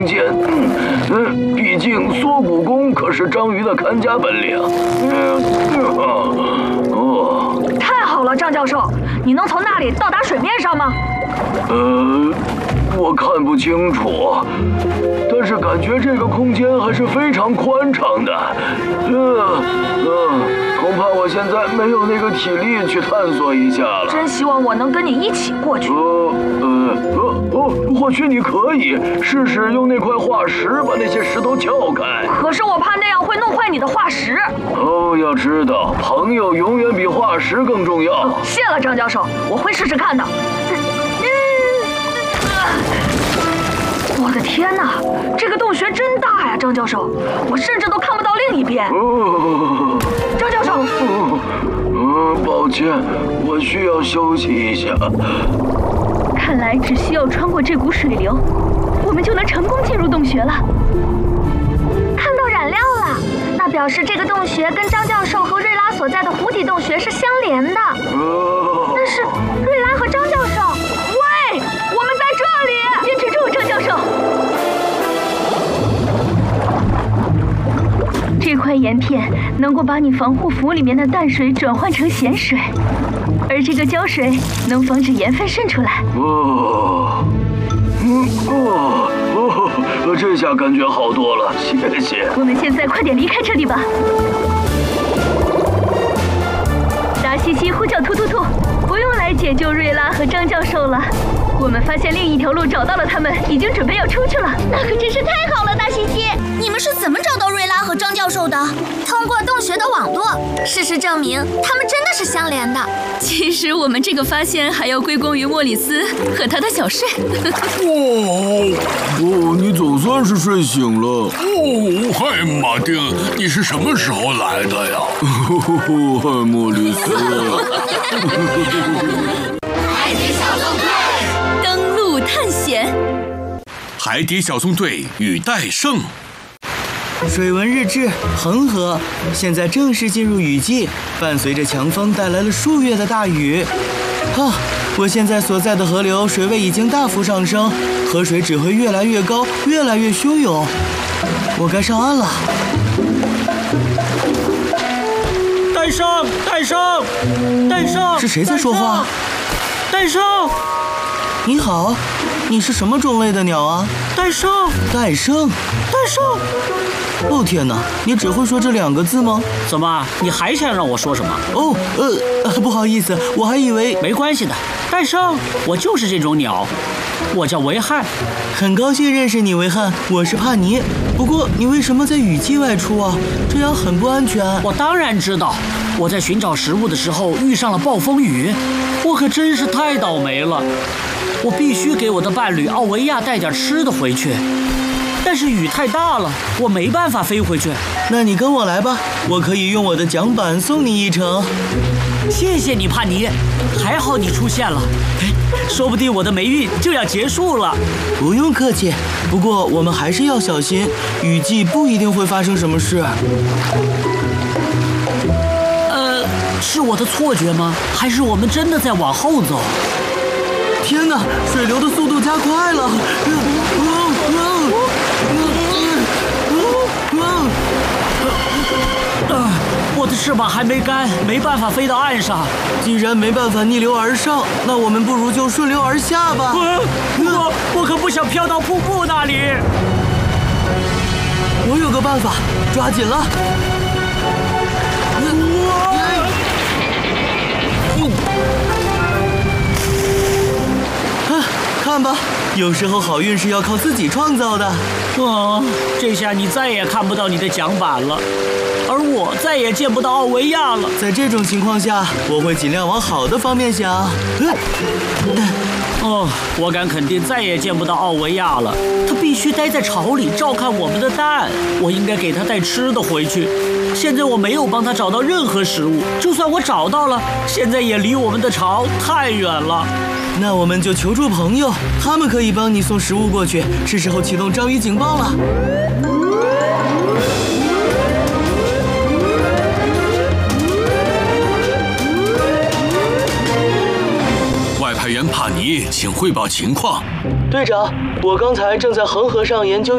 间。毕竟缩骨功可是章鱼的看家本领。 太好了，张教授，你能从那里到达水面上吗？ 我看不清楚，但是感觉这个空间还是非常宽敞的。恐怕我现在没有那个体力去探索一下了。 真希望我能跟你一起过去。 或许你可以试试用那块化石把那些石头撬开。 可是我怕那样会弄坏你的化石。 要知道，朋友永远比化石更重要。 谢了，张教授，我会试试看的。我的天哪，这个洞穴真大呀，张教授，我甚至都看不到另一边。张教授， 抱歉，我需要休息一下。 看来只需要穿过这股水流，我们就能成功进入洞穴了。 看到染料了，那表示这个洞穴跟张教授和瑞拉所在的湖底洞穴是相连的。但是瑞拉和张教授， 喂，我们在这里！ 坚持住，张教授。这块岩片能够把你防护服里面的淡水转换成咸水，而这个胶水能防止盐分渗出来。 这下感觉好多了，谢谢。 我们现在快点离开这里吧。达西西呼叫突突兔，不用来解救瑞拉和张教授了。我们发现另一条路，找到了他们，已经准备要出去了。 那可真是太好了，大西西！你们是怎么找到瑞拉和张教授的？通过洞穴的网络，事实证明他们真的是相连的。 其实我们这个发现还要归功于莫里斯和他的小睡。 你总算是睡醒了。 嗨，马丁，你是什么时候来的呀？ 嗨，莫里斯。 海底小纵队登陆探险。 海底小纵队与戴胜。 水文日志，恒河，现在正式进入雨季，伴随着强风带来了数月的大雨。我现在所在的河流水位已经大幅上升，河水只会越来越高，越来越汹涌。我该上岸了。 戴胜， 是谁在说话？ 戴胜， 你好，你是什么种类的鸟啊？ 戴胜。 哦天哪，你只会说这2个字吗？ 怎么，你还想让我说什么？ 不好意思，我还以为…… 没关系的，戴胜，我就是这种鸟，我叫维汉。 很高兴认识你，维汉，我是帕尼。不过你为什么在雨季外出啊？这样很不安全。 我当然知道，我在寻找食物的时候遇上了暴风雨，我可真是太倒霉了。我必须给我的伴侣奥维亚带点吃的回去。但是雨太大了，我没办法飞回去。 那你跟我来吧，我可以用我的桨板送你一程。 谢谢你，帕尼，还好你出现了，说不定我的霉运就要结束了。 不用客气，不过我们还是要小心，雨季不一定会发生什么事。 是我的错觉吗？还是我们真的在往后走？ 天哪，水流的速度加快了！ 我的翅膀还没干，没办法飞到岸上。 既然没办法逆流而上，那我们不如就顺流而下吧。 我可不想飘到瀑布那里。 我有个办法，抓紧了。看吧，有时候好运是要靠自己创造的。 这下你再也看不到你的桨板了，而我再也见不到奥维亚了。 在这种情况下，我会尽量往好的方面想。 我敢肯定再也见不到奥维亚了。他必须待在巢里照看我们的蛋。我应该给他带吃的回去。现在我没有帮他找到任何食物，就算我找到了，现在也离我们的巢太远了。 那我们就求助朋友，他们可以帮你送食物过去。是时候启动章鱼警报了。 外派员帕尼，请汇报情况。 队长，我刚才正在恒河上研究